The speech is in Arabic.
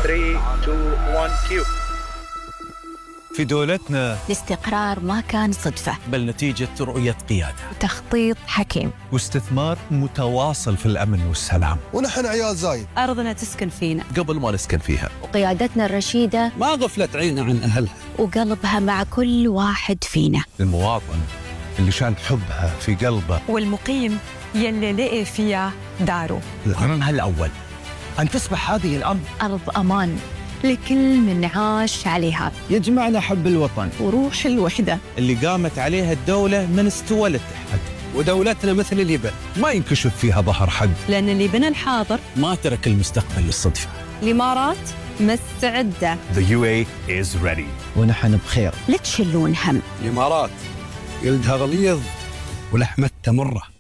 3 2 1 كيو. في دولتنا الاستقرار ما كان صدفة، بل نتيجة رؤية قيادة وتخطيط حكيم، واستثمار متواصل في الأمن والسلام. ونحن عيال زايد، أرضنا تسكن فينا قبل ما نسكن فيها، وقيادتنا الرشيدة ما غفلت عيننا عن أهلها، وقلبها مع كل واحد فينا. المواطن اللي شان حبها في قلبه، والمقيم يلي لقي فيها داره. الغرض الأول أن تصبح هذه الأرض أرض أمان لكل من عاش عليها، يجمعنا حب الوطن وروح الوحدة اللي قامت عليها الدولة من استوى الاتحاد. ودولتنا مثل اليبن، ما ينكشف فيها ظهر حد، لأن اللي بنى الحاضر ما ترك المستقبل للصدفة. الإمارات مستعدة. The UAE is ready. ونحن بخير. لا تشلون هم. الإمارات جلدها غليظ ولحمتها مرة.